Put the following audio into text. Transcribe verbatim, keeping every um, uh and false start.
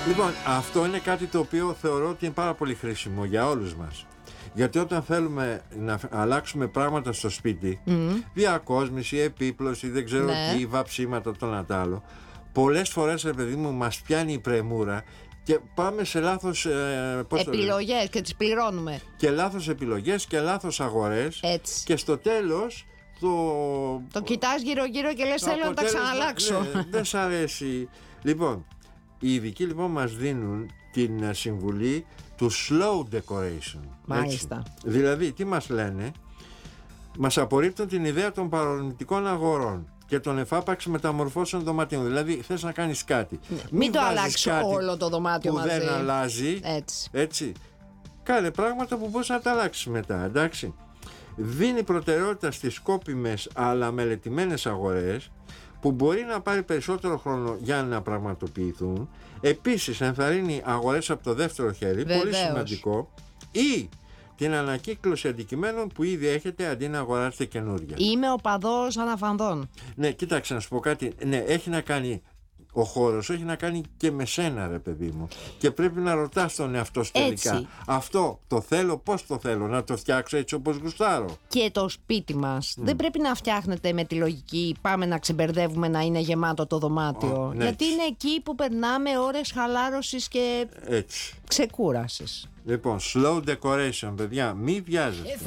Λοιπόν, αυτό είναι κάτι το οποίο θεωρώ ότι είναι πάρα πολύ χρήσιμο για όλους μας. Γιατί όταν θέλουμε να αλλάξουμε πράγματα στο σπίτι, mm. διακόσμηση, επίπλωση, δεν ξέρω ναι. τι, βαψίματα, το ένα τ' άλλο, πολλές φορές, ρε παιδί μου, μας πιάνει η πρεμούρα και πάμε σε λάθος ε, επιλογές και τις πληρώνουμε. Και λάθος επιλογές και λάθος αγορές. Έτσι. Και στο τέλος το... Το κοιτάς γύρω-γύρω και λες θέλω να τα ξαναλλάξω. Ναι, δεν σ' αρέσει. Λοιπόν, οι ειδικοί λοιπόν μας δίνουν την συμβουλή του slow decoration. Μάλιστα. Έτσι. Δηλαδή, τι μας λένε? Μας απορρίπτουν την ιδέα των παρορμητικών αγορών και των εφάπαξ μεταμορφώσεων δωματίων. Δηλαδή, θες να κάνεις κάτι. Ναι. Μην, μην το αλλάξει όλο το δωμάτιο που μαζί. δεν αλλάζει. Έτσι. Έτσι. Κάνε πράγματα που μπορείς να τα αλλάξεις μετά, εντάξει. Δίνει προτεραιότητα στις σκόπιμες αλλά μελετημένες αγορές που μπορεί να πάρει περισσότερο χρόνο για να πραγματοποιηθούν. Επίσης ενθαρρύνει αγορές από το δεύτερο χέρι, Βεβαίως. Πολύ σημαντικό, ή την ανακύκλωση αντικειμένων που ήδη έχετε αντί να αγοράσετε καινούργια. Είμαι οπαδός αναφανδών. Ναι, κοίταξε να σου πω κάτι. Ναι, έχει να κάνει ο χώρος, έχει να κάνει και με σένα, ρε παιδί μου. Και πρέπει να ρωτάς τον εαυτό σου τελικά. Έτσι. Αυτό το θέλω, πώς το θέλω, να το φτιάξω έτσι όπως γουστάρω. Και το σπίτι μας mm. δεν πρέπει να φτιάχνεται με τη λογική πάμε να ξεμπερδεύουμε να είναι γεμάτο το δωμάτιο. Oh, ναι, γιατί έτσι. είναι εκεί που περνάμε ώρες χαλάρωσης και έτσι. ξεκούρασης. Λοιπόν, slow decoration, παιδιά, μη βιάζεστε.